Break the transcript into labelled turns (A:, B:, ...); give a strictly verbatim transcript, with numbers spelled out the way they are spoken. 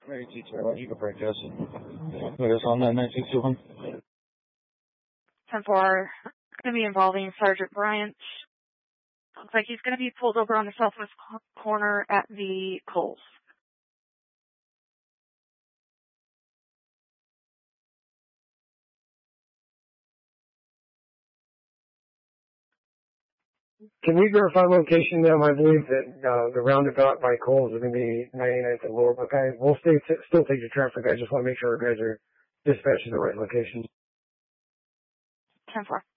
A: Ready to Charlie, you can break us. Put us on that nine six two one.
B: ten four, going to be involving Sergeant Bryant. Looks like he's going to be pulled over on the southwest corner at the Coles.
C: Can we verify location now? I believe that uh, the roundabout by Coles is going to be ninety-ninth and lower. Okay, we'll stay, still take the traffic. I just want to make sure you guys are dispatched to the right location.
B: ten four.